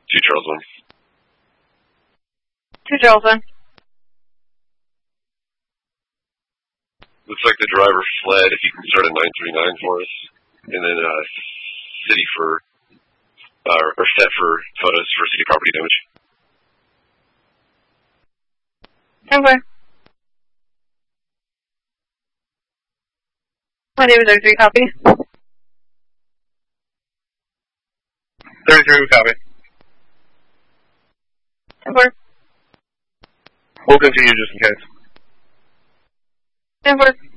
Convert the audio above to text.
2 Charles 1. 2 Charles 1. Looks like the driver fled. If you can start a 939 for us. And then city for, or set for photos for city property damage. Okay. My name is 33, copy. 33, copy. Over. We'll continue just in case. Over.